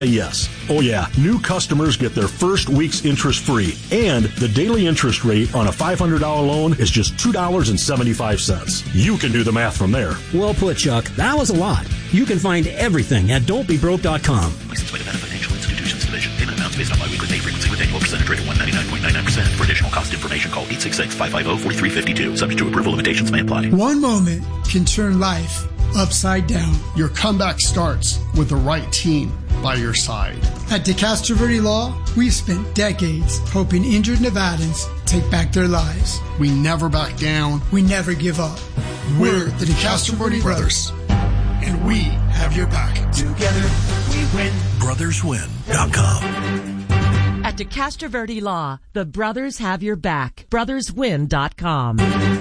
Yes. Oh, yeah. New customers get their first week's interest free, and the daily interest rate on a $500 loan is just $2.75. You can do the math from there. Well put, Chuck. That was a lot. You can find everything at don'tbebroke.com. License by Nevada Financial Institutions Division. Payment amounts based on biweekly pay frequency with annual percentage rate of 199.99%. For additional cost information, call 866-550-4352. Subject to approval, limitations may apply. One moment can turn life upside down. Your comeback starts with the right team by your side. At DeCastro Verde Law, we've spent decades helping injured Nevadans take back their lives. We never back down. We never give up. We're the DeCastro Verde Brothers, and we have your back. Together, we win. BrothersWin.com. At DeCastro Verde Law, the brothers have your back. BrothersWin.com.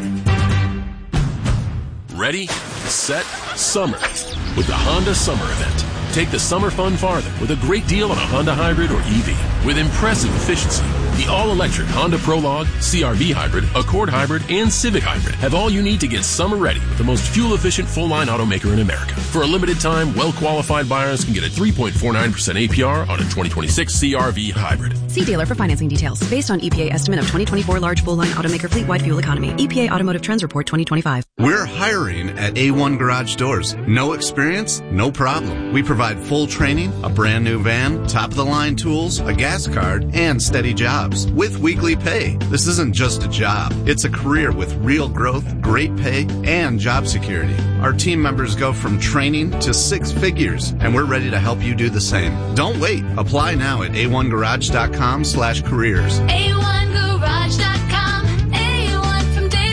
Ready, set, summer with the Honda Summer Event. Take the summer fun farther with a great deal on a Honda Hybrid or EV. With impressive efficiency, the all-electric Honda Prologue, CR-V Hybrid, Accord Hybrid, and Civic Hybrid have all you need to get summer ready with the most fuel-efficient full-line automaker in America. For a limited time, well-qualified buyers can get a 3.49% APR on a 2026 CR-V Hybrid. See dealer for financing details. Based on EPA estimate of 2024 large full-line automaker fleet-wide fuel economy. EPA Automotive Trends Report 2025. We're hiring at A1 Garage Doors. No experience? No problem. We provide full training, a brand new van, top-of-the-line tools, a gas card, and steady jobs with weekly pay. This isn't just a job. It's a career with real growth, great pay, and job security. Our team members go from training to 6 figures, and we're ready to help you do the same. Don't wait. Apply now at a1garage.com/careers. A1garage.com. A1 from day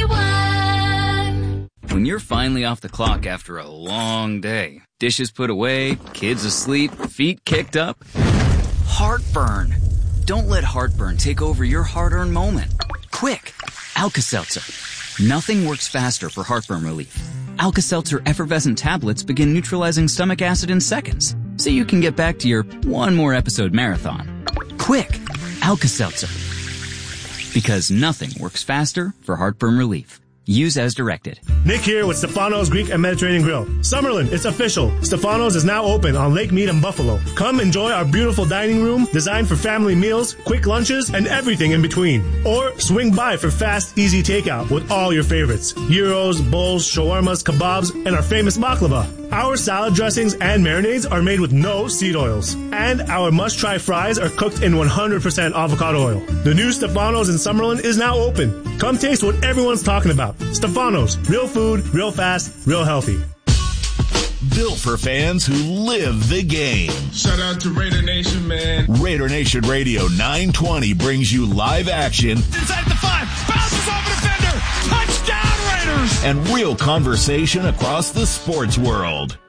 one. When you're finally off the clock after a long day, dishes put away, kids asleep, feet kicked up, heartburn. Don't let heartburn take over your hard-earned moment. Quick, Alka-Seltzer. Nothing works faster for heartburn relief. Alka-Seltzer effervescent tablets begin neutralizing stomach acid in seconds, so you can get back to your one more episode marathon. Quick, Alka-Seltzer. Because nothing works faster for heartburn relief. Use as directed. Nick here with Stefano's Greek and Mediterranean Grill. Summerlin, it's official. Stefano's is now open on Lake Mead in Buffalo. Come enjoy our beautiful dining room designed for family meals, quick lunches, and everything in between. Or swing by for fast, easy takeout with all your favorites. Gyros, bowls, shawarmas, kebabs, and our famous baklava. Our salad dressings and marinades are made with no seed oils. And our must-try fries are cooked in 100% avocado oil. The new Stefano's in Summerlin is now open. Come taste what everyone's talking about. Stefano's, real food, real fast, real healthy. Built for fans who live the game. Shout out to Raider Nation, man. Raider Nation Radio 920 brings you live action. Inside the 5, bounces off a defender. Touchdown Raiders. And real conversation across the sports world.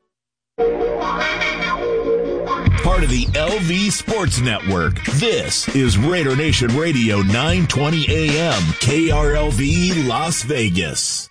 Part of the LV Sports Network. This is Raider Nation Radio 920 AM, KRLV Las Vegas.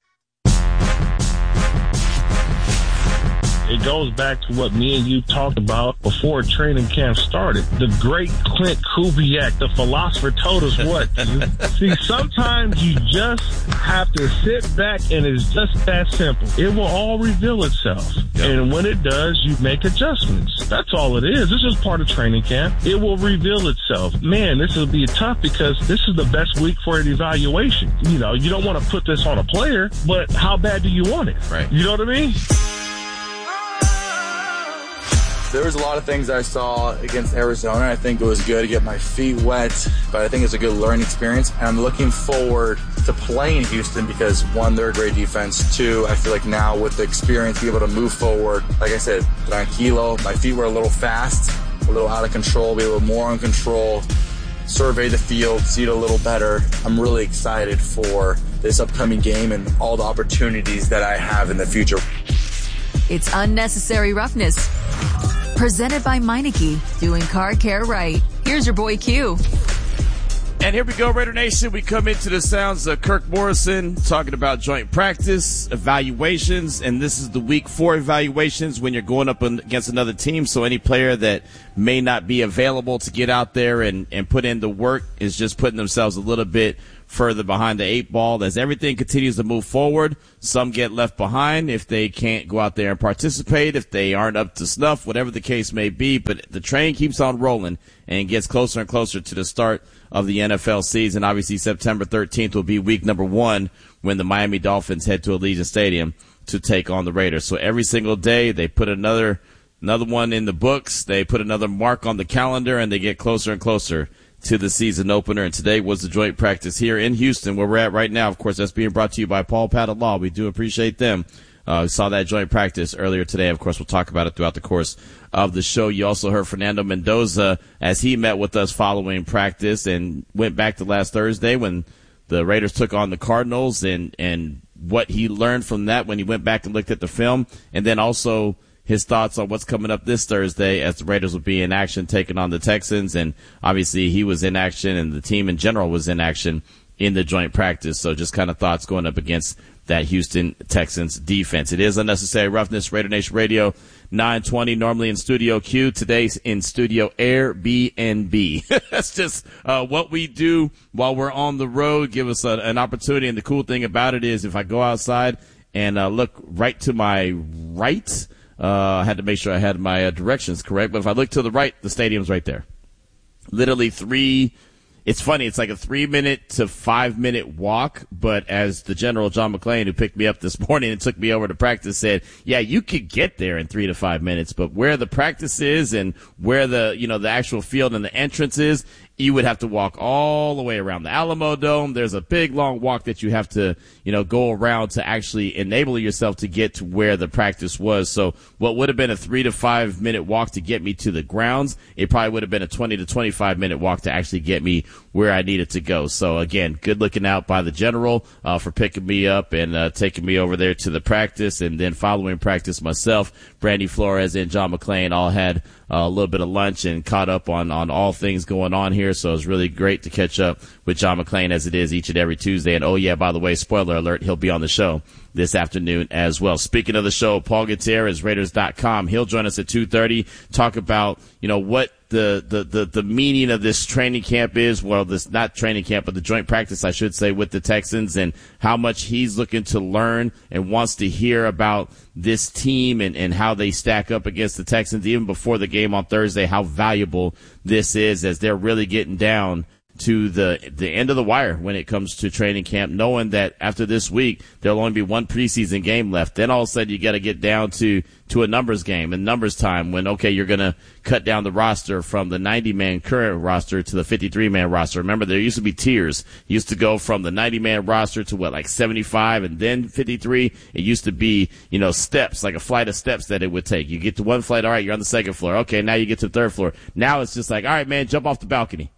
It goes back to what me and you talked about before training camp started. The great Clint Kubiak, the philosopher, told us what? See, sometimes you just have to sit back and it's just that simple. It will all reveal itself. Yep. And when it does, you make adjustments. That's all it is. This is part of training camp. It will reveal itself. Man, this will be tough because this is the best week for an evaluation. You know, you don't want to put this on a player, but how bad do you want it? Right. You know what I mean? There was a lot of things I saw against Arizona. I think it was good to get my feet wet, but I think it's a good learning experience. And I'm looking forward to playing Houston because, one, they're a great defense. Two, I feel like now with the experience, be able to move forward. Like I said, tranquilo. My feet were a little fast, a little out of control, be a little more in control, survey the field, see it a little better. I'm really excited for this upcoming game and all the opportunities that I have in the future. It's Unnecessary Roughness. Presented by Meineke, doing car care right. Here's your boy Q. And here we go, Raider Nation. We come into the sounds of Kirk Morrison talking about joint practice, evaluations, and this is the week 4 evaluations when you're going up against another team. So any player that may not be available to get out there and put in the work is just putting themselves a little bit further behind the 8 ball. As everything continues to move forward, some get left behind if they can't go out there and participate, if they aren't up to snuff, whatever the case may be. But the train keeps on rolling and gets closer and closer to the start of the NFL season. Obviously, September 13th will be week number 1 when the Miami Dolphins head to Allegiant Stadium to take on the Raiders. So every single day they put another one in the books. They put another mark on the calendar, and they get closer and closer to the season opener. And today was the joint practice here in Houston, where we're at right now. Of course, that's being brought to you by Paul Paddock Law. We do appreciate them. We saw that joint practice earlier today. Of course, we'll talk about it throughout the course of the show. You also heard Fernando Mendoza as he met with us following practice and went back to last Thursday when the Raiders took on the Cardinals and what he learned from that when he went back and looked at the film, and then also his thoughts on what's coming up this Thursday as the Raiders will be in action taking on the Texans. And obviously he was in action and the team in general was in action in the joint practice. So just kind of thoughts going up against that Houston Texans defense. It is Unnecessary Roughness, Raider Nation Radio 920, normally in Studio Q. Today's in Studio Airbnb. That's just what we do while we're on the road. Give us an opportunity. And the cool thing about it is if I go outside and look right to my right, I had to make sure I had my directions correct. But if I look to the right, the stadium's right there. Literally it's funny. It's like a 3-minute to 5-minute walk. But as the General John McClain, who picked me up this morning and took me over to practice, said, yeah, you could get there in 3 to 5 minutes, but where the practice is and where the actual field and the entrance is, you would have to walk all the way around the Alamo Dome. There's a big, long walk that you have to, go around to actually enable yourself to get to where the practice was. So what would have been a 3 to 5 minute walk to get me to the grounds, it probably would have been a 20 to 25 minute walk to actually get me where I needed to go. So again, good looking out by the General for picking me up and taking me over there to the practice. And then following practice myself, Brandy Flores and John McClain all had a little bit of lunch and caught up on all things going on here. So it was really great to catch up with John McClain as it is each and every Tuesday. And oh yeah, by the way, spoiler alert, he'll be on the show this afternoon as well. Speaking of the show, Paul Gutierrez, Raiders.com. He'll join us at 2:30, talk about, what the meaning of this training camp is. Well, this not training camp, but the joint practice, I should say, with the Texans, and how much he's looking to learn and wants to hear about this team and how they stack up against the Texans even before the game on Thursday, how valuable this is as they're really getting down to the end of the wire when it comes to training camp, knowing that after this week, there'll only be one preseason game left. Then all of a sudden you got to get down to a numbers game and numbers time when, okay, you're going to cut down the roster from the 90-man current roster to the 53-man roster. Remember, there used to be tiers. You used to go from the 90-man roster to like 75 and then 53. It used to be, steps, like a flight of steps that it would take. You get to one flight, all right, you're on the second floor. Okay, now you get to the third floor. Now it's just like, all right, man, jump off the balcony.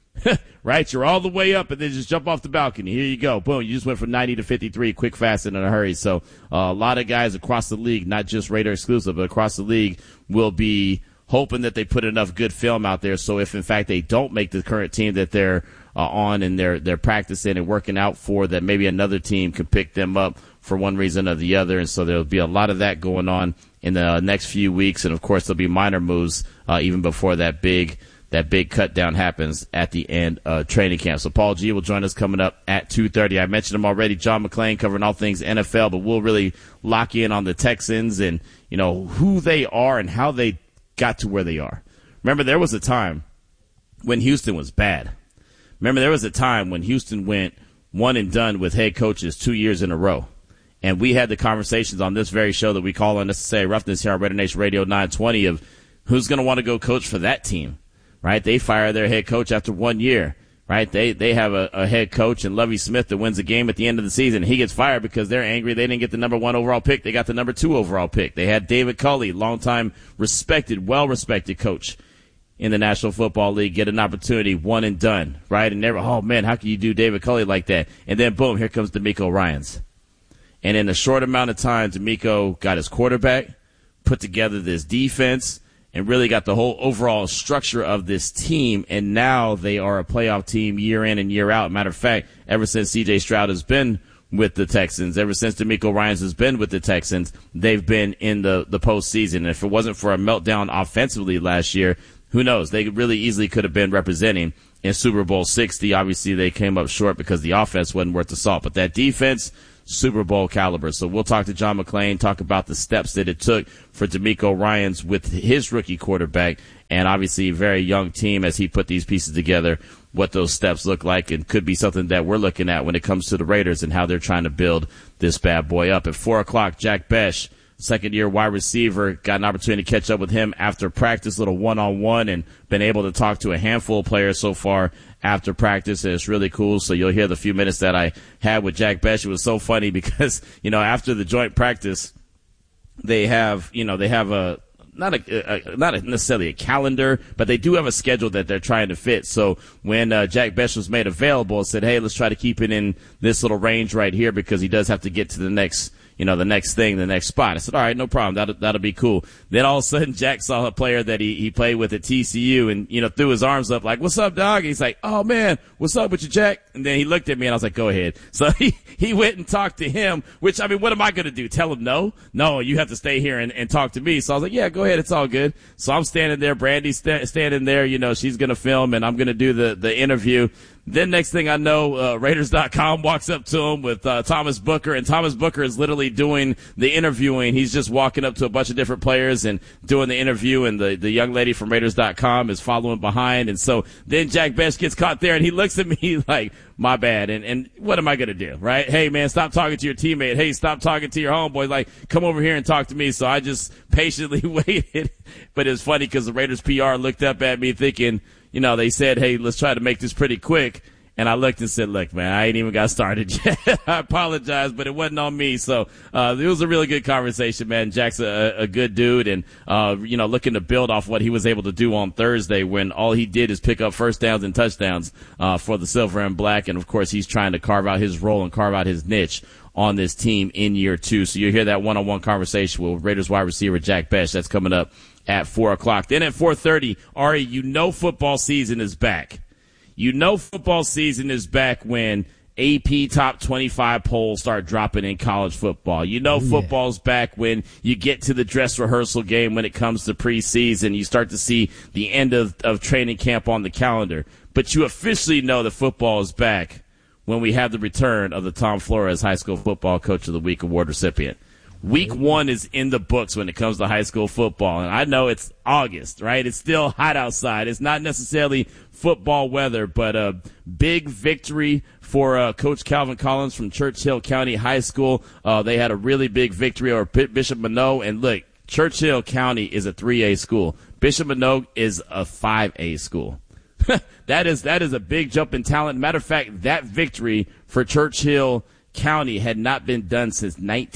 Right? You're all the way up and then just jump off the balcony. Here you go. Boom. You just went from 90 to 53 quick, fast, and in a hurry. So a lot of guys across the league, not just Raider exclusive, but across the league will be hoping that they put enough good film out there. So if in fact they don't make the current team that they're on and they're practicing and working out for, that maybe another team can pick them up for one reason or the other. And so there'll be a lot of that going on in the next few weeks. And of course there'll be minor moves even before that big cut down happens at the end of training camp. So Paul G will join us coming up at 2:30. I mentioned him already, John McClain, covering all things NFL, but we'll really lock in on the Texans and, who they are and how they got to where they are. Remember, there was a time when Houston was bad. Remember, there was a time when Houston went one and done with head coaches 2 years in a row. And we had the conversations on this very show that we call Unnecessary Roughness here on Raider Nation Radio 920 of who's going to want to go coach for that team. Right? They fire their head coach after 1 year. Right? They have a head coach in Lovie Smith that wins a game at the end of the season. He gets fired because they're angry they didn't get the number 1 overall pick. They got the number 2 overall pick. They had David Culley, longtime respected, well-respected coach in the National Football League, get an opportunity, one and done. Right? And never, oh man, how can you do David Culley like that? And then boom, here comes DeMeco Ryans. And in a short amount of time, DeMeco got his quarterback, put together this defense, and really got the whole overall structure of this team, and now they are a playoff team year in and year out. Matter of fact, ever since C.J. Stroud has been with the Texans, ever since DeMeco Ryans has been with the Texans, they've been in the postseason. And if it wasn't for a meltdown offensively last year, who knows? They really easily could have been representing in Super Bowl 60. Obviously, they came up short because the offense wasn't worth the salt. But that defense, Super Bowl caliber. So we'll talk to John McClain, talk about the steps that it took for DeMeco Ryans with his rookie quarterback, and obviously a very young team as he put these pieces together, what those steps look like, and could be something that we're looking at when it comes to the Raiders and how they're trying to build this bad boy up. At 4 o'clock, Jack Bech, second-year wide receiver, got an opportunity to catch up with him after practice, little one-on-one, and been able to talk to a handful of players so far after practice. And it's really cool. So you'll hear the few minutes that I had with Jack Bech. It was so funny because, after the joint practice, they have a not necessarily a calendar, but they do have a schedule that they're trying to fit. So when Jack Bech was made available, I said, hey, let's try to keep it in this little range right here because he does have to get to the next spot. I said, all right, no problem. That'll be cool. Then all of a sudden, Jack saw a player that he played with at TCU and, threw his arms up like, what's up, dog? And he's like, oh man, what's up with you, Jack? And then he looked at me and I was like, go ahead. So he went and talked to him, which, what am I going to do? Tell him no? No, you have to stay here and talk to me. So I was like, yeah, go ahead. It's all good. So I'm standing there. Brandy's standing there. She's going to film and I'm going to do the interview. Then next thing I know, Raiders.com walks up to him with Thomas Booker, and Thomas Booker is literally doing the interviewing. He's just walking up to a bunch of different players and doing the interview, and the young lady from Raiders.com is following behind. And so then Jack Bech gets caught there, and he looks at me like, my bad. And what am I going to do, right? Hey, man, stop talking to your teammate. Hey, stop talking to your homeboy. Like, come over here and talk to me. So I just patiently waited. But it was funny because the Raiders PR looked up at me thinking, they said, hey, let's try to make this pretty quick. And I looked and said, look, man, I ain't even got started yet. I apologize, but it wasn't on me. So it was a really good conversation, man. Jack's a good dude and, looking to build off what he was able to do on Thursday when all he did is pick up first downs and touchdowns for the Silver and Black. And, of course, he's trying to carve out his role and carve out his niche on this team in year 2. So you'll hear that one-on-one conversation with Raiders wide receiver Jack Bech. That's coming up at 4 o'clock. Then at 4:30, Ari, football season is back. Football season is back when AP top 25 polls start dropping in college football. Football's back when you get to the dress rehearsal game when it comes to preseason. You start to see the end of training camp on the calendar. But you officially know that football is back when we have the return of the Tom Flores High School Football Coach of the Week award recipient. Week 1 is in the books when it comes to high school football. And I know it's August, right? It's still hot outside. It's not necessarily football weather, but a big victory for Coach Calvin Collins from Churchill County High School. They had a really big victory over Bishop Manogue. And look, Churchill County is a 3A school. Bishop Manogue is a 5A school. That is a big jump in talent. Matter of fact, that victory for Churchill County had not been done since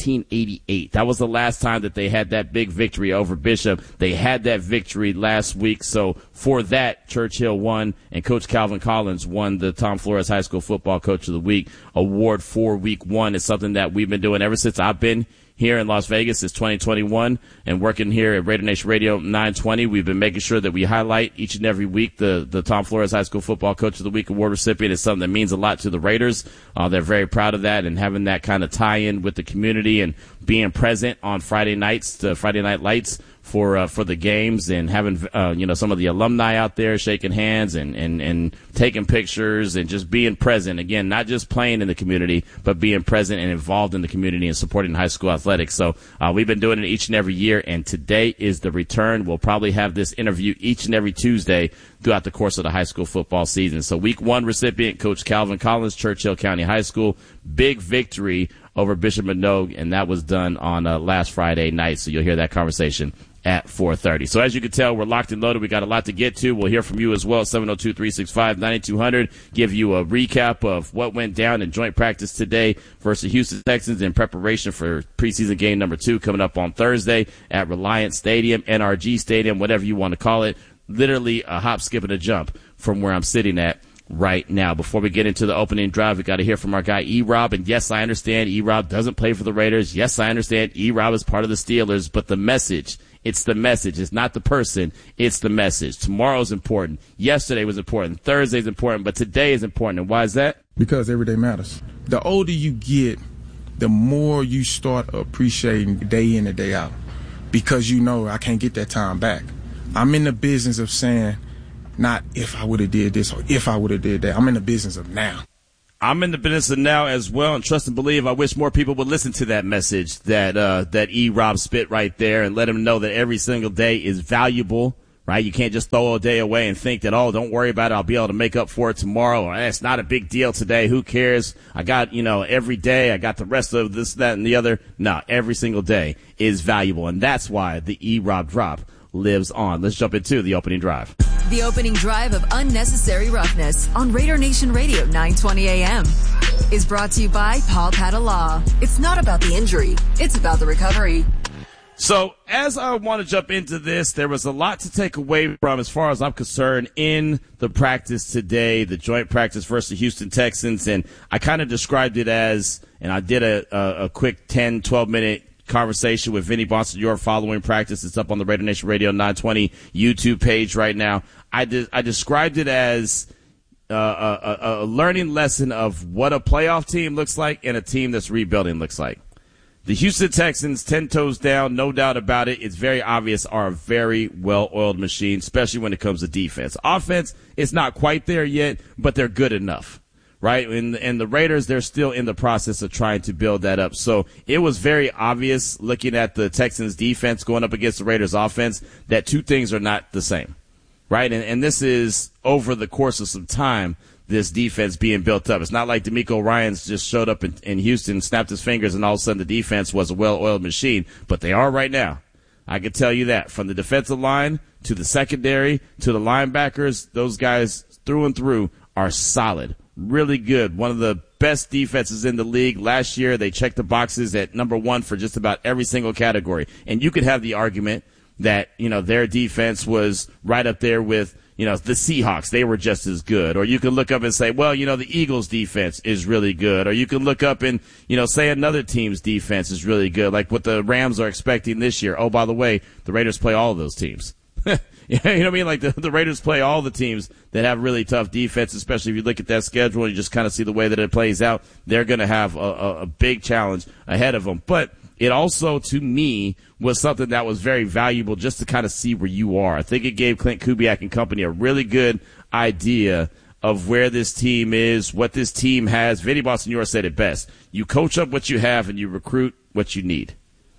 1988. That was the last time that they had that big victory over Bishop. They had that victory last week. So for that, Churchill won, and Coach Calvin Collins won the Tom Flores High School Football Coach of the Week award for Week 1. It's something that we've been doing ever since I've been here in Las Vegas since 2021 and working here at Raider Nation Radio 920. We've been making sure that we highlight each and every week the Tom Flores High School Football Coach of the Week award recipient. Is something that means a lot to the Raiders. They're very proud of that and having that kind of tie-in with the community and being present on Friday nights, the Friday Night Lights for the games, and having some of the alumni out there shaking hands and taking pictures and just being present. Again, not just playing in the community, but being present and involved in the community and supporting high school athletics. So we've been doing it each and every year, and today is the return. We'll probably have this interview each and every Tuesday throughout the course of the high school football season. So Week 1 recipient, Coach Calvin Collins, Churchill County High School, big victory over Bishop Manogue, and that was done on last Friday night. So you'll hear that conversation at 4:30. So as you can tell, we're locked and loaded. We got a lot to get to. We'll hear from you as well. 702-365-9200. Give you a recap of what went down in joint practice today versus Houston Texans in preparation for preseason game number 2 coming up on Thursday at Reliance Stadium, NRG Stadium, whatever you want to call it. Literally a hop, skip, and a jump from where I'm sitting at right now. Before we get into the opening drive, we got to hear from our guy E-Rob. And yes, I understand E-Rob doesn't play for the Raiders. Yes, I understand E-Rob is part of the Steelers, but the message, it's the message. It's not the person. It's the message. Tomorrow's important. Yesterday was important. Thursday's important, but today is important. And why is that? Because every day matters. The older you get, the more you start appreciating day in and day out. Because I can't get that time back. I'm in the business of saying, not if I would have did this or if I would have did that. I'm in the business of now. I'm in the business of now as well, and trust and believe. I wish more people would listen to that message that E-Rob spit right there, and let them know that every single day is valuable, right? You can't just throw a day away and think that, oh, don't worry about it, I'll be able to make up for it tomorrow, or it's not a big deal today, who cares? I got, every day, I got the rest of this, that, and the other. No, every single day is valuable, and that's why the E-Rob drop lives on. Let's jump into the opening drive. The opening drive of Unnecessary Roughness on Raider Nation Radio 920 AM is brought to you by Paul Patta Law. It's not about the injury, it's about the recovery. So as I want to jump into this, there was a lot to take away from, as far as I'm concerned, in the practice today, the joint practice versus the Houston Texans. And I kind of described it as, and I did a quick 10, 12-minute conversation with Vinny Bonsignore following practice. It's up on the Raider Nation Radio 920 YouTube page right now. I described it as a learning lesson of what a playoff team looks like and a team that's rebuilding looks like. The Houston Texans, 10 toes down, no doubt about it. It's very obvious, are a very well-oiled machine, especially when it comes to defense. Offense, it's not quite there yet, but they're good enough. Right? And the Raiders, they're still in the process of trying to build that up. So it was very obvious looking at the Texans defense going up against the Raiders offense that two things are not the same. Right? And this is over the course of some time, this defense being built up. It's not like DeMeco Ryans just showed up in Houston, snapped his fingers, and all of a sudden the defense was a well-oiled machine. But they are right now. I can tell you that. From the defensive line to the secondary to the linebackers, those guys through and through are solid. Really good. One of the best defenses in the league. Last year, they checked the boxes at number one for just about every single category. And you could have the argument that, their defense was right up there with, the Seahawks. They were just as good. Or you can look up and say, well, the Eagles defense is really good. Or you can look up and, say another team's defense is really good, like what the Rams are expecting this year. Oh, by the way, the Raiders play all of those teams. You know what I mean? Like the Raiders play all the teams that have really tough defense, especially if you look at that schedule and you just kind of see the way that it plays out. They're going to have a big challenge ahead of them. But it also, to me, was something that was very valuable just to kind of see where you are. I think it gave Clint Kubiak and company a really good idea of where this team is, what this team has. Vinny Bonsignore said it best. You coach up what you have and you recruit what you need.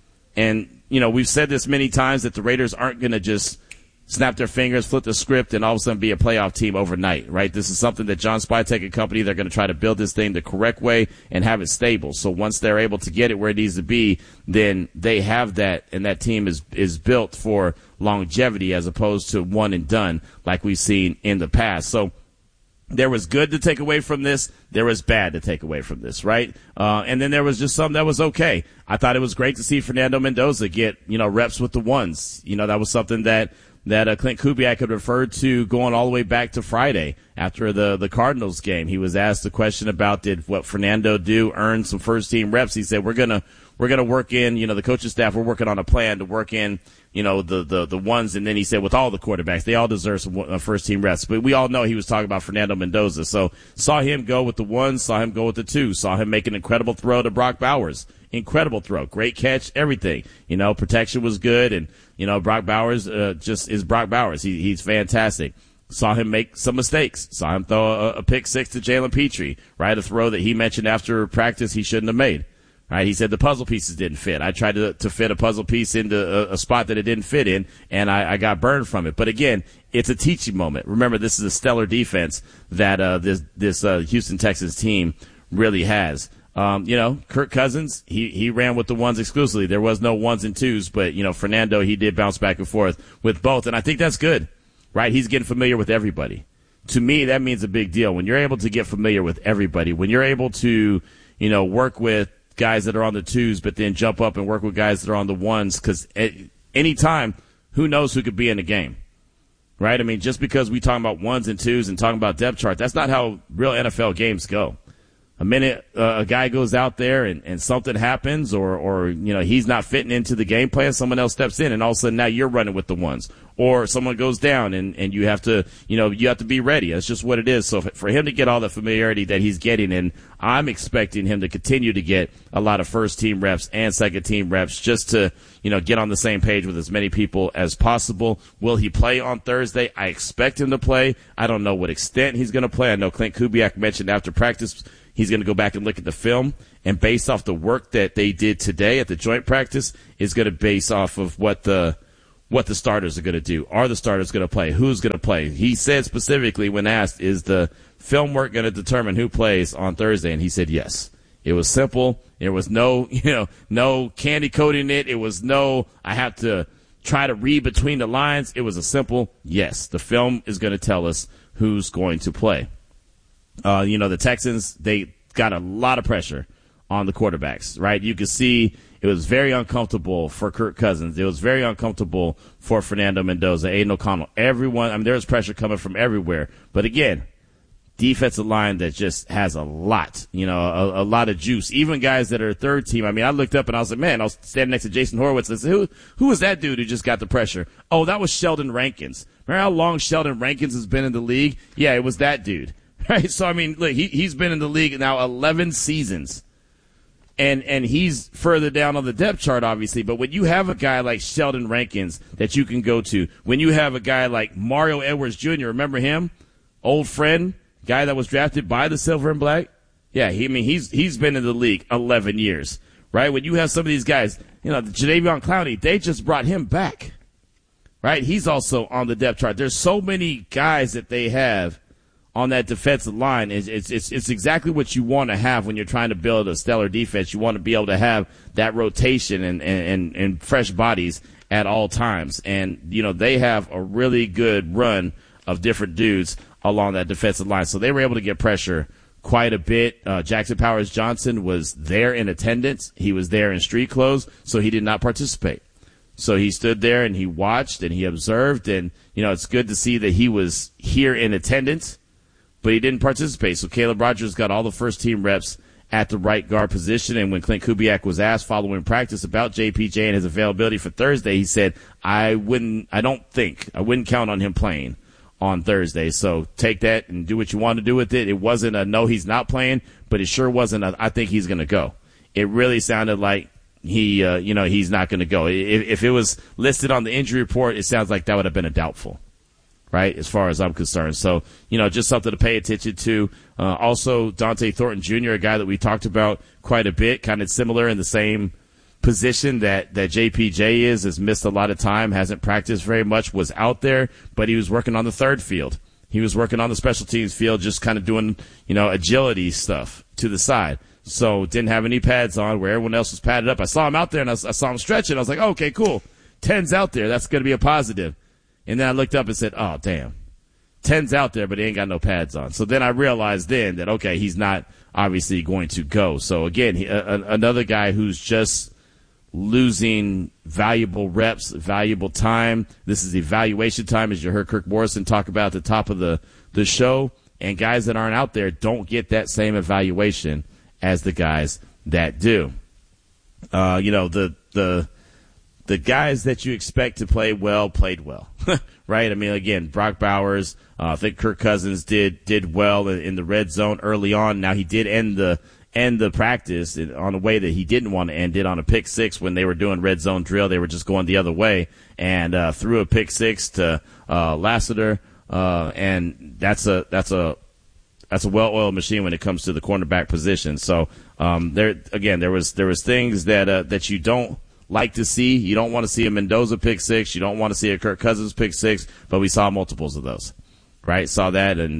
And, we've said this many times that the Raiders aren't going to just snap their fingers, flip the script, and all of a sudden be a playoff team overnight, right? This is something that John Spytek and company, they're going to try to build this thing the correct way and have it stable. So once they're able to get it where it needs to be, then they have that, and that team is built for longevity as opposed to one and done like we've seen in the past. So there was good to take away from this. There was bad to take away from this, right? And then there was just some that was okay. I thought it was great to see Fernando Mendoza get, reps with the ones. That was something that Clint Kubiak had referred to going all the way back to Friday after the Cardinals game. He was asked a question about did what Fernando do earn some first-team reps. He said, we're gonna work in, the coaching staff, we're working on a plan to work in, the ones. And then he said with all the quarterbacks, they all deserve some first-team reps. But we all know he was talking about Fernando Mendoza. So saw him go with the ones, saw him go with the two, saw him make an incredible throw to Brock Bowers. Incredible throw. Great catch, everything. Protection was good, and, Brock Bowers just is Brock Bowers. He's fantastic. Saw him make some mistakes. Saw him throw a pick six to Jalen Petrie, right? A throw that he mentioned after practice he shouldn't have made. Right? He said the puzzle pieces didn't fit. I tried to fit a puzzle piece into a spot that it didn't fit in, and I got burned from it. But again, it's a teaching moment. Remember, this is a stellar defense that this Houston Texans team really has. Kirk Cousins, he ran with the ones exclusively. There was no ones and twos, but, Fernando, he did bounce back and forth with both. And I think that's good, right? He's getting familiar with everybody. To me, that means a big deal. When you're able to get familiar with everybody, when you're able to, work with guys that are on the twos, but then jump up and work with guys that are on the ones, because anytime, who knows who could be in the game, right? I mean, just because we talking about ones and twos and talking about depth chart, that's not how real NFL games go. a minute a guy goes out there and something happens or he's not fitting into the game plan, someone else steps in and all of a sudden now you're running with the ones. Or someone goes down and you have to be ready. That's just what it is. So for him to get all the familiarity that he's getting, and I'm expecting him to continue to get a lot of first team reps and second team reps just to, get on the same page with as many people as possible. Will he play on Thursday? I expect him to play. I don't know what extent he's going to play. I know Clint Kubiak mentioned after practice he's going to go back and look at the film, and based off the work that they did today at the joint practice is going to base off of what the starters are going to do. Are the starters going to play? Who's going to play? He said specifically when asked, is the film work going to determine who plays on Thursday? And he said yes. It was simple. There was no candy coating it. It was I have to try to read between the lines. It was a simple yes. The film is going to tell us who's going to play. The Texans, they got a lot of pressure on the quarterbacks, right? You could see it was very uncomfortable for Kirk Cousins. It was very uncomfortable for Fernando Mendoza, Aiden O'Connell, everyone. There was pressure coming from everywhere. But again, defensive line that just has a lot, a lot of juice. Even guys that are third team. I looked up and I was like, man, I was standing next to Jason Horowitz and I said, who was that dude who just got the pressure? Oh, that was Sheldon Rankins. Remember how long Sheldon Rankins has been in the league? Yeah, it was that dude. Right? So, look, he's been in the league now 11 seasons. And he's further down on the depth chart, obviously. But when you have a guy like Sheldon Rankins that you can go to, when you have a guy like Mario Edwards Jr., remember him? Old friend, guy that was drafted by the Silver and Black. Yeah, he's been in the league 11 years, right? When you have some of these guys, Jadeveon Clowney, they just brought him back, right? He's also on the depth chart. There's so many guys that they have on that defensive line. It's exactly what you want to have when you're trying to build a stellar defense. You want to be able to have that rotation and fresh bodies at all times. And, they have a really good run of different dudes along that defensive line. So they were able to get pressure quite a bit. Jackson Powers Johnson was there in attendance. He was there in street clothes, so he did not participate. So he stood there and he watched and he observed. And, it's good to see that he was here in attendance, but he didn't participate. So Caleb Rogers got all the first-team reps at the right guard position. And when Clint Kubiak was asked following practice about JPJ and his availability for Thursday, he said, I wouldn't count on him playing on Thursday. So take that and do what you want to do with it. It wasn't a no, he's not playing, but it sure wasn't a I think he's going to go. It really sounded like he's not going to go. If it was listed on the injury report, it sounds like that would have been a doubtful, right, as far as I'm concerned. So, just something to pay attention to. Also, Dante Thornton Jr., a guy that we talked about quite a bit, kind of similar in the same position that JPJ has missed a lot of time, hasn't practiced very much, was out there, but he was working on the third field. He was working on the special teams field, just kind of doing, agility stuff to the side. So didn't have any pads on where everyone else was padded up. I saw him out there and I saw him stretching. I was like, oh, okay, cool. 10's out there. That's going to be a positive. And then I looked up and said, oh, damn. 10's out there, but he ain't got no pads on. So then I realized then that, okay, he's not obviously going to go. So, again, another guy who's just losing valuable reps, valuable time. This is evaluation time, as you heard Kirk Morrison talk about at the top of the show. And guys that aren't out there don't get that same evaluation as the guys that do. The guys that you expect to play well played well, right? Again, Brock Bowers, I think Kirk Cousins did well in the red zone early on. Now he did end the practice on a way that he didn't want to end it, on a pick six. When they were doing red zone drill, they were just going the other way and threw a pick six to Lassiter, and that's a well-oiled machine when it comes to the cornerback position. So there was things that you don't like to see. You don't want to see a Mendoza pick six. You don't want to see a Kirk Cousins pick six, but we saw multiples of those, right? Saw that, and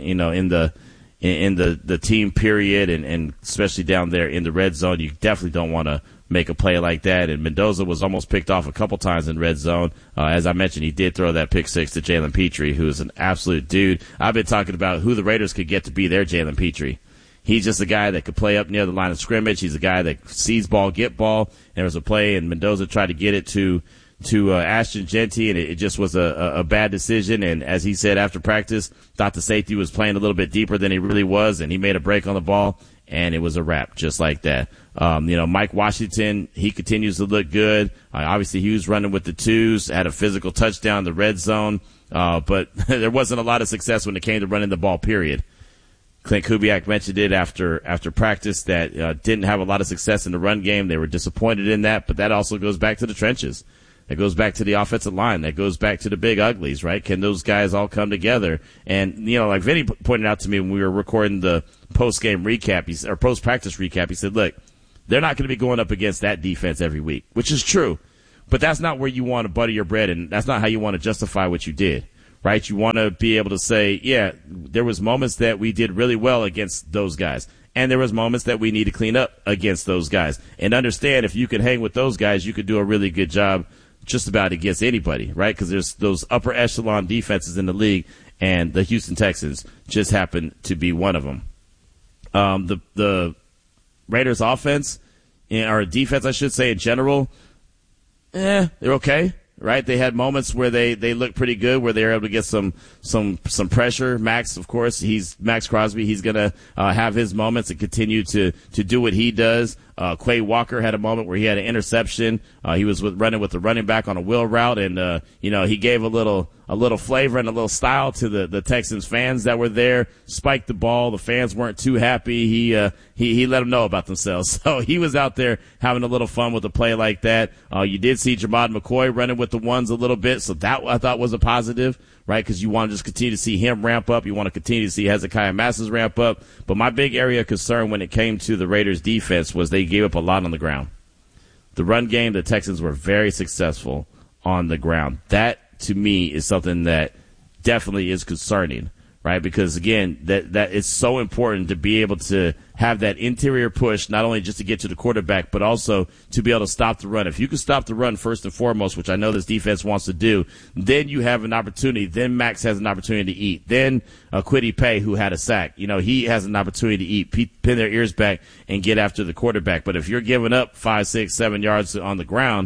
in the team period, and especially down there in the red zone, you definitely don't want to make a play like that. And Mendoza was almost picked off a couple times in red zone. As I mentioned, he did throw that pick six to Jalen Petrie, who is an absolute dude. I've been talking about who the Raiders could get to be their Jalen Petrie. He's just a guy that could play up near the line of scrimmage. He's a guy that sees ball, get ball. There was a play, and Mendoza tried to get it to Ashton Jeanty, and it just was a bad decision. And as he said after practice, thought the safety was playing a little bit deeper than he really was, and he made a break on the ball and it was a wrap just like that. Mike Washington, he continues to look good. Obviously, he was running with the twos, had a physical touchdown in the red zone, but there wasn't a lot of success when it came to running the ball, period. Clint Kubiak mentioned it after practice that didn't have a lot of success in the run game. They were disappointed in that, but that also goes back to the trenches. That goes back to the offensive line. That goes back to the big uglies, right? Can those guys all come together? And, like Vinny pointed out to me when we were recording the post-game recap, or post-practice recap, he said, look, they're not going to be going up against that defense every week, which is true. But that's not where you want to butter your bread, and that's not how you want to justify what you did, right? You want to be able to say, yeah, there was moments that we did really well against those guys, and there was moments that we need to clean up against those guys. And understand if you can hang with those guys, you could do a really good job just about against anybody, right? Because there's those upper echelon defenses in the league, and the Houston Texans just happen to be one of them. The Raiders offense, or defense, I should say, in general, they're okay, right? They had moments where they looked pretty good, where they were able to get some pressure. Max, of course, Max Crosby. He's gonna have his moments and continue to do what he does. Quay Walker had a moment where he had an interception. He was running with the running back on a wheel route, and he gave a little flavor and a little style to the Texans fans that were there. Spiked the ball. The fans weren't too happy. He let them know about themselves. So he was out there having a little fun with a play like that. You did see Jermod McCoy running with the ones a little bit, so that I thought was a positive, right? Because you want to just continue to see him ramp up. You want to continue to see Hezekiah Masses ramp up. But my big area of concern when it came to the Raiders defense was they gave up a lot on the ground. The run game, the Texans were very successful on the ground. That, to me, is something that definitely is concerning, right? Because, again, that is so important to be able to have that interior push, not only just to get to the quarterback, but also to be able to stop the run. If you can stop the run first and foremost, which I know this defense wants to do, then you have an opportunity. Then Max has an opportunity to eat. Then Kwity Paye, who had a sack, he has an opportunity to eat, pin their ears back, and get after the quarterback. But if you're giving up 5, 6, 7 yards on the ground,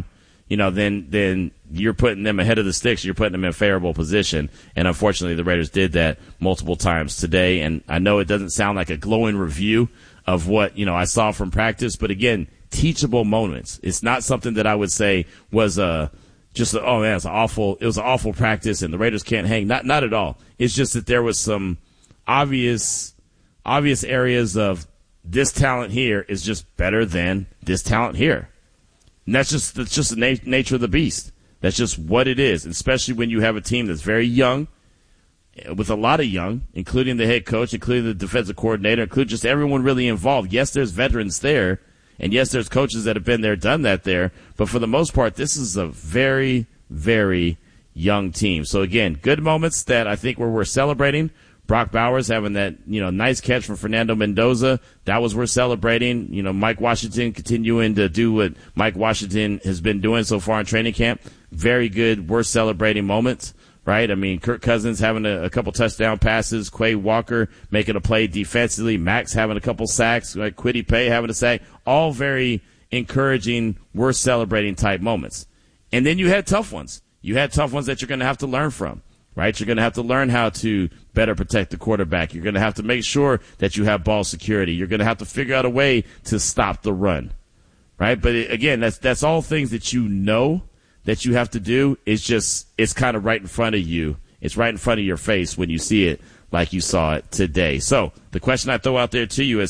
then you're putting them ahead of the sticks. You're putting them in a favorable position. And unfortunately, the Raiders did that multiple times today. And I know it doesn't sound like a glowing review of what, I saw from practice. But again, teachable moments. It's not something that I would say was it was an awful practice and the Raiders can't hang. Not at all. It's just that there was some obvious areas of this talent here is just better than this talent here. And that's just the nature of the beast. That's just what it is, especially when you have a team that's very young, with a lot of young, including the head coach, including the defensive coordinator, including just everyone really involved. Yes, there's veterans there, and yes, there's coaches that have been there, done that there, but for the most part, this is a very, very young team. So again, good moments that I think we're celebrating. Brock Bowers having that, nice catch from Fernando Mendoza. That was worth celebrating. Mike Washington continuing to do what Mike Washington has been doing so far in training camp. Very good, worth celebrating moments, right? I mean, Kirk Cousins having a couple touchdown passes. Quay Walker making a play defensively. Max having a couple sacks. Right? Kwity Paye having a sack. All very encouraging, worth celebrating type moments. And then you had tough ones. You had tough ones that you're going to have to learn from. Right? You're going to have to learn how to better protect the quarterback. You're going to have to make sure that you have ball security. You're going to have to figure out a way to stop the run. Right? But again, that's all things that that you have to do. It's kind of right in front of you. It's right in front of your face when you see it like you saw it today. So the question I throw out there to you is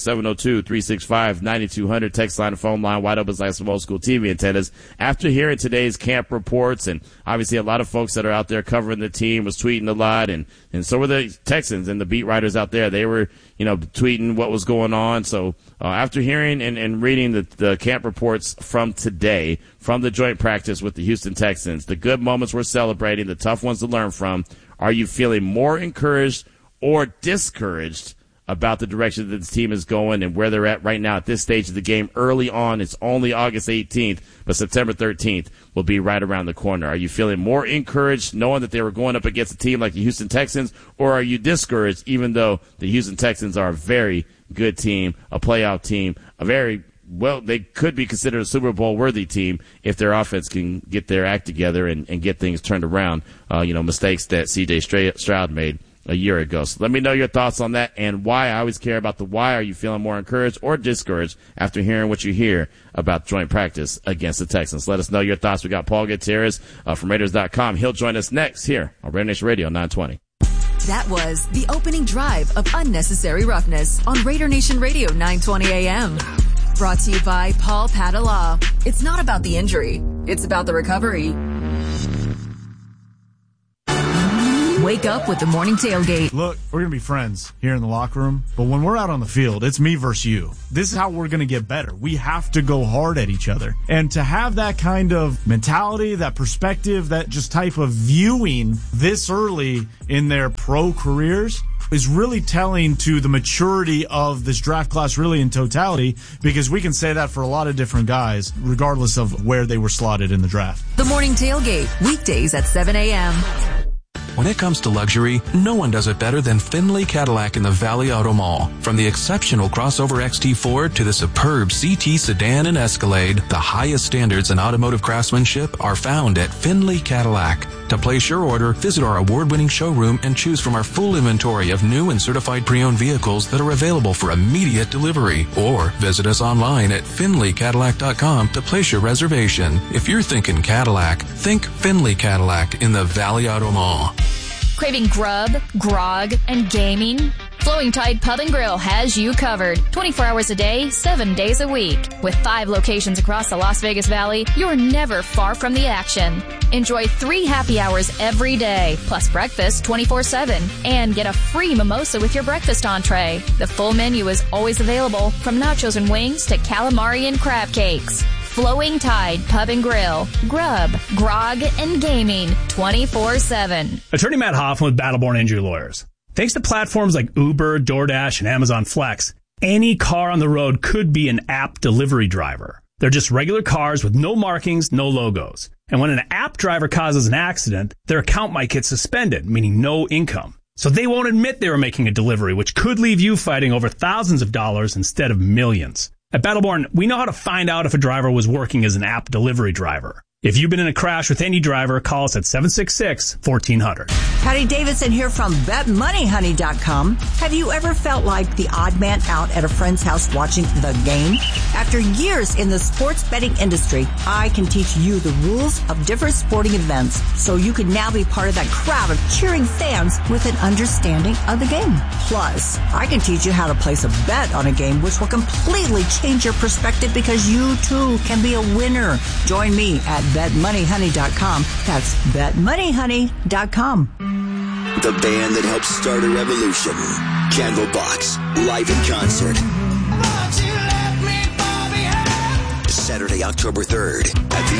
702-365-9200, text line and phone line, wide open like some old school TV antennas. After hearing today's camp reports, and obviously a lot of folks that are out there covering the team was tweeting a lot, and so were the Texans and the beat writers out there. They were, tweeting what was going on. So after hearing and reading the camp reports from today, from the joint practice with the Houston Texans, the good moments we're celebrating, the tough ones to learn from, are you feeling more encouraged or discouraged about the direction that the team is going and where they're at right now at this stage of the game early on? It's only August 18th, but September 13th will be right around the corner. Are you feeling more encouraged knowing that they were going up against a team like the Houston Texans, or are you discouraged even though the Houston Texans are a very good team, a playoff team, they could be considered a Super Bowl worthy team if their offense can get their act together and get things turned around, mistakes that C.J. Stroud made a year ago. So let me know your thoughts on that and why. I always care about the why. Are you feeling more encouraged or discouraged after hearing what you hear about joint practice against the Texans? Let us know your thoughts. We got Paul Gutierrez from Raiders.com. He'll join us next here on Raider Nation Radio 920. That was the opening drive of Unnecessary Roughness on Raider Nation Radio 920 AM. Brought to you by Paul Padala. It's not about the injury. It's about the recovery. Wake up with the morning tailgate. Look, we're going to be friends here in the locker room, but when we're out on the field, it's me versus you. This is how we're going to get better. We have to go hard at each other. And to have that kind of mentality, that perspective, that just type of viewing this early in their pro careers is really telling to the maturity of this draft class really in totality, because we can say that for a lot of different guys, regardless of where they were slotted in the draft. The morning tailgate, weekdays at 7 a.m. When it comes to luxury, no one does it better than Findlay Cadillac in the Valley Auto Mall. From the exceptional crossover XT4 to the superb CT sedan and Escalade, the highest standards in automotive craftsmanship are found at Findlay Cadillac. To place your order, visit our award-winning showroom and choose from our full inventory of new and certified pre-owned vehicles that are available for immediate delivery. Or visit us online at FindlayCadillac.com to place your reservation. If you're thinking Cadillac, think Findlay Cadillac in the Valley Auto Mall. Craving grub, grog, and gaming? Flowing Tide Pub and Grill has you covered. 24 hours a day, 7 days a week. With 5 locations across the Las Vegas Valley, you're never far from the action. Enjoy 3 happy hours every day, plus breakfast 24/7, and get a free mimosa with your breakfast entree. The full menu is always available, from nachos and wings to calamari and crab cakes. Flowing Tide Pub and Grill. Grub, grog, and gaming 24/7. Attorney Matt Hoffman with Battleborn Injury Lawyers. Thanks to platforms like Uber, DoorDash, and Amazon Flex, any car on the road could be an app delivery driver. They're just regular cars with no markings, no logos. And when an app driver causes an accident, their account might get suspended, meaning no income. So they won't admit they were making a delivery, which could leave you fighting over thousands of dollars instead of millions. At Battleborn, we know how to find out if a driver was working as an app delivery driver. If you've been in a crash with any driver, call us at 766-1400. Patty Davidson here from BetMoneyHoney.com. Have you ever felt like the odd man out at a friend's house watching the game? After years in the sports betting industry, I can teach you the rules of different sporting events so you can now be part of that crowd of cheering fans with an understanding of the game. Plus, I can teach you how to place a bet on a game, which will completely change your perspective because you too can be a winner. Join me at BetMoneyHoney.com. That's BetMoneyHoney.com. The band that helped start a revolution. Candlebox, live in concert. Saturday, October 3rd at the